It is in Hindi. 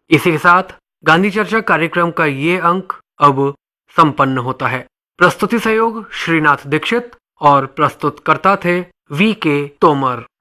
इसी के साथ गांधी चर्चा कार्यक्रम का ये अंक अब संपन्न होता है। प्रस्तुति सहयोग श्रीनाथ दीक्षित और प्रस्तुतकर्ता थे वी के तोमर।